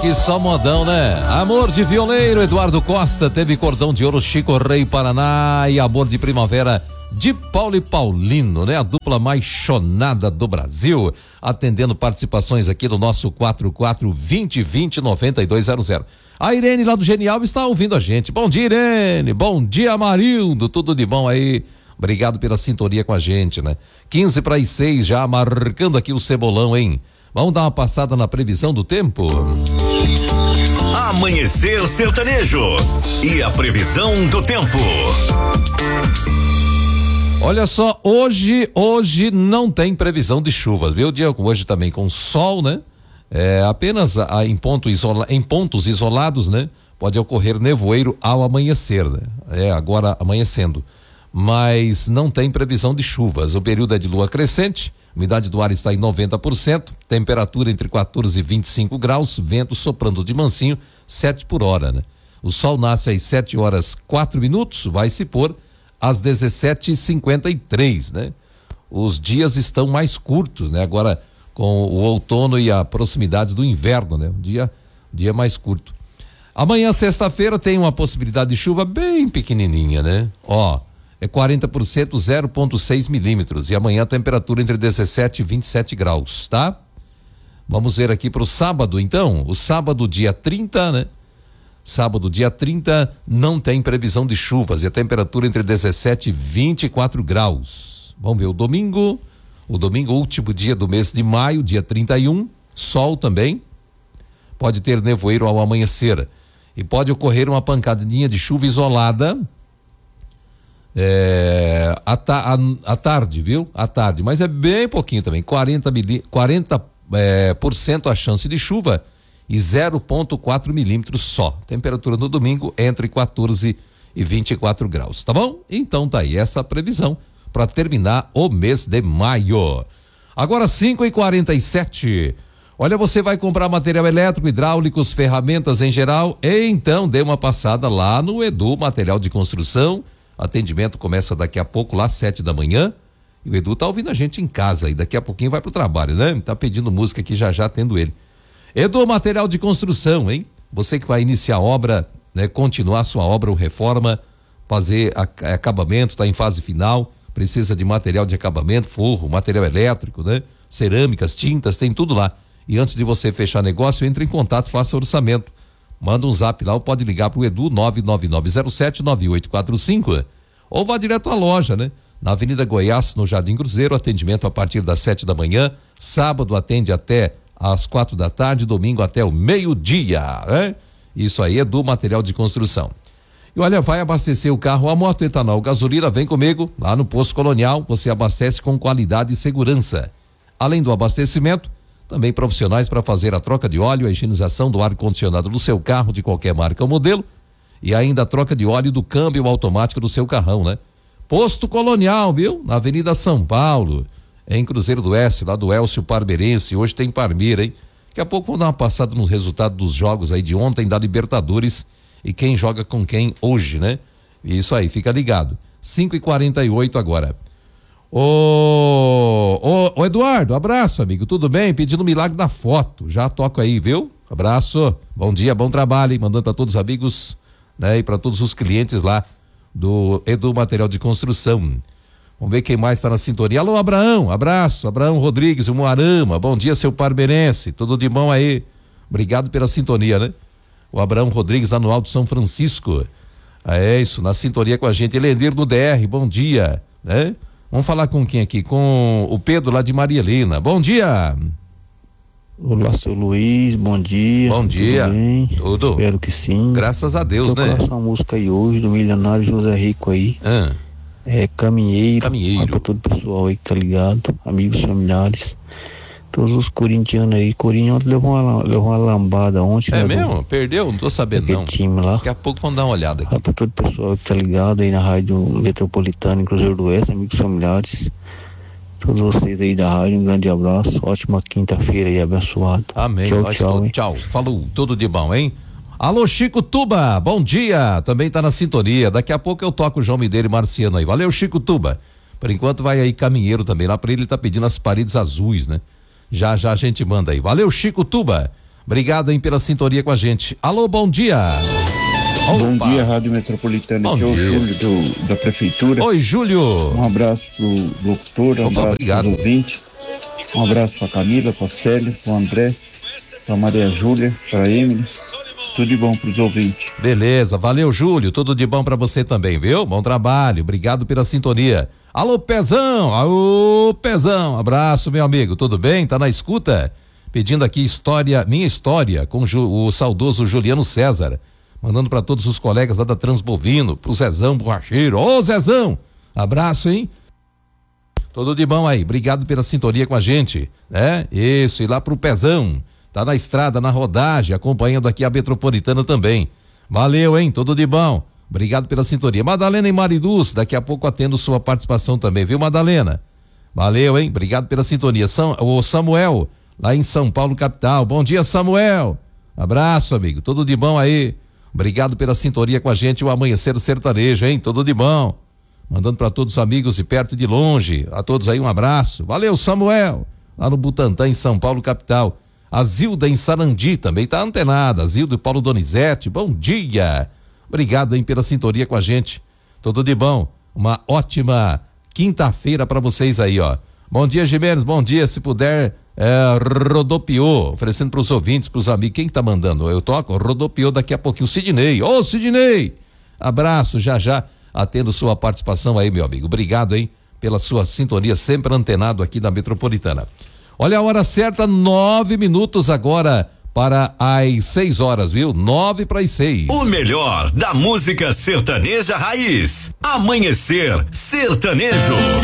aqui só modão, né? Amor de Violeiro, Eduardo Costa, teve Cordão de Ouro, Chico Rei, Paraná, e Amor de Primavera de Paulo e Paulino, né? A dupla mais chonada do Brasil, atendendo participações aqui do nosso 44-2020-9200. A Irene lá do Genial está ouvindo a gente. Bom dia, Irene. Bom dia, Marildo. Tudo de bom aí? Obrigado pela sintonia com a gente, né? 15:06, já marcando aqui o cebolão, hein? Vamos dar uma passada na previsão do tempo? Amanhecer Sertanejo e a previsão do tempo. Olha só, hoje não tem previsão de chuvas, viu? Dia hoje também com sol, né? Apenas em pontos isolados, né? Pode ocorrer nevoeiro ao amanhecer, né? Agora amanhecendo. Mas não tem previsão de chuvas. O período é de lua crescente, umidade do ar está em 90%, temperatura entre 14 e 25 graus, vento soprando de mansinho, 7 por hora, né? O sol nasce às 7h04, vai se pôr às 17h53, né? Os dias estão mais curtos, né? Agora com o outono e a proximidade do inverno, né? Dia mais curto. Amanhã, sexta-feira, tem uma possibilidade de chuva bem pequenininha, né? É 40%, 0,6 milímetros. E amanhã a temperatura entre 17 e 27 graus, tá? Vamos ver aqui para o sábado, então. O sábado, dia 30, né? Sábado, dia 30, não tem previsão de chuvas e a temperatura entre 17 e 24 graus. Vamos ver o domingo. O domingo, último dia do mês de maio, dia 31, sol também. Pode ter nevoeiro ao amanhecer. E pode ocorrer uma pancadinha de chuva isolada à tarde, viu? À tarde, mas é bem pouquinho também, 40% a chance de chuva e 0,4 milímetros só. Temperatura no domingo entre 14 e 24 graus, tá bom? Então tá aí essa previsão para terminar o mês de maio. Agora 5h47. Olha, você vai comprar material elétrico, hidráulicos, ferramentas em geral? Então dê uma passada lá no Edu Material de Construção. Atendimento começa daqui a pouco, lá 7 da manhã. E o Edu tá ouvindo a gente em casa e daqui a pouquinho vai pro trabalho, né? Tá pedindo música aqui já tendo ele. Edu Material de Construção, hein? Você que vai iniciar a obra, né? Continuar sua obra ou reforma, fazer acabamento, tá em fase final, precisa de material de acabamento, forro, material elétrico, né? Cerâmicas, tintas, tem tudo lá. E antes de você fechar negócio, entre em contato, faça orçamento. Manda um zap lá ou pode ligar pro Edu 99907-9845 ou vá direto à loja, né? Na Avenida Goiás, no Jardim Cruzeiro, atendimento a partir das 7 da manhã, sábado atende até às 4 da tarde, domingo até o meio-dia, né? Isso aí, Edu Material de Construção. E olha, vai abastecer o carro a moto etanol gasolina, vem comigo, lá no Posto Colonial, você abastece com qualidade e segurança. Além do abastecimento, também profissionais para fazer a troca de óleo, a higienização do ar-condicionado do seu carro de qualquer marca ou modelo e ainda a troca de óleo do câmbio automático do seu carrão, né? Posto Colonial, viu? Na Avenida São Paulo, em Cruzeiro do Oeste, lá do Elcio Parmeirense, hoje tem Parmeira, hein? Daqui a pouco vou dar uma passada no resultado dos jogos aí de ontem da Libertadores e quem joga com quem hoje, né? Isso aí, fica ligado. 5h48 agora. Ô Eduardo, abraço, amigo, tudo bem? Pedindo o milagre da foto, já toco aí, viu? Abraço, bom dia, bom trabalho, hein? Mandando para todos os amigos, né? E para todos os clientes lá do Edu Material de Construção. Vamos ver quem mais está na sintonia. Alô, Abraão, abraço, Abraão Rodrigues, o Moarama, bom dia, seu parmeirense, tudo de bom aí? Obrigado pela sintonia, né? O Abraão Rodrigues lá no Alto São Francisco, é isso, na sintonia com a gente. Elenir do DR, bom dia, né? Vamos falar com quem aqui? Com o Pedro lá de Maria Helena. Bom dia. Olá, seu Luiz, bom dia. Bom dia. Tudo bem? Tudo. Espero que sim. Graças a Deus, né? Vou colocar uma música aí hoje do milionário José Rico aí. Caminheiro. Caminheiro. Pra todo o pessoal aí que tá ligado, amigos, familiares. Todos os corintianos aí. Corinthians levou uma lambada ontem. É mesmo? Perdeu? Não tô sabendo não. Time lá. Daqui a pouco vamos dar uma olhada aqui. Pra todo o pessoal que tá ligado aí na rádio metropolitana em Cruzeiro do Oeste, amigos familiares. Todos vocês aí da rádio, um grande abraço. Ótima quinta-feira aí, abençoado. Amém. Tchau. Tchau. Falou. Tudo de bom, hein? Alô, Chico Tuba, bom dia. Também tá na sintonia. Daqui a pouco eu toco o João Mineiro e Marciano aí. Valeu, Chico Tuba. Por enquanto vai aí Caminheiro também. Lá pra ele tá pedindo as paredes azuis, né? Já a gente manda aí. Valeu, Chico Tuba. Obrigado, hein, pela sintonia com a gente. Alô, bom dia. Bom Opa. dia, Rádio Metropolitana. Aqui é o Júlio da Prefeitura. Oi, Júlio. Um abraço pro locutor, um abraço obrigado. pros ouvintes. Um abraço pra Camila, pra Célio, pro André, pra Maria Júlia, pra Emily. Tudo de bom pros ouvintes. Beleza, valeu, Júlio. Tudo de bom pra você também, viu? Bom trabalho. Obrigado pela sintonia. Alô, Pezão. Alô, Pezão. Abraço, meu amigo. Tudo bem? Tá na escuta? Pedindo aqui minha história com o saudoso Juliano César. Mandando para todos os colegas lá da Transbovino, pro Zezão Borracheiro. Ô, Zezão! Abraço, hein? Tudo de bom aí. Obrigado pela sintonia com a gente, né? Isso, e lá pro Pezão. Tá na estrada, na rodagem, acompanhando aqui a Metropolitana também. Valeu, hein? Tudo de bom. Obrigado pela sintonia. Madalena e Mariluz, daqui a pouco atendo sua participação também, viu, Madalena? Valeu, hein? Obrigado pela sintonia. O Samuel, lá em São Paulo, capital. Bom dia, Samuel. Abraço, amigo. Tudo de bom aí. Obrigado pela sintonia com a gente, o Amanhecer Sertanejo, hein? Tudo de bom. Mandando para todos os amigos de perto e de longe. A todos aí um abraço. Valeu, Samuel. Lá no Butantã, em São Paulo, capital. A Zilda em Sarandi também tá antenada. A Zilda e Paulo Donizete, bom dia. Obrigado, hein, pela sintonia com a gente. Tudo de bom. Uma ótima quinta-feira para vocês aí, ó. Bom dia, Gimenez. Bom dia, se puder. Rodopiou, oferecendo para os ouvintes, para os amigos. Quem tá mandando? Eu toco? Rodopiou daqui a pouquinho. Sidney. Ô, Sidney! Abraço, já atendo sua participação aí, meu amigo. Obrigado, hein, pela sua sintonia, sempre antenado aqui na Metropolitana. Olha a hora certa, 9 minutos agora para as 6 horas, viu? 9 para as 6. O melhor da música sertaneja raiz. Amanhecer Sertanejo.